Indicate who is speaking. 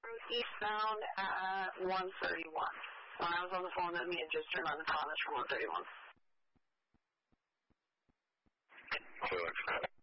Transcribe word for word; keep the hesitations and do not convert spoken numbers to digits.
Speaker 1: eastbound at one thirty-one. When I was on the phone with me, it just turned on the promise for one thirty-one.
Speaker 2: Felix.